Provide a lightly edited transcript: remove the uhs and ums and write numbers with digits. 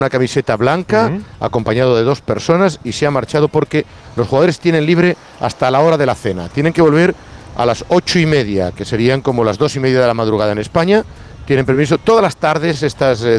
una camiseta blanca, acompañado de 2 personas, y se ha marchado porque los jugadores tienen libre hasta la hora de la cena. Tienen que volver a las 8:30, que serían como las 2:30 de la madrugada en España. Tienen permiso todas las tardes, estas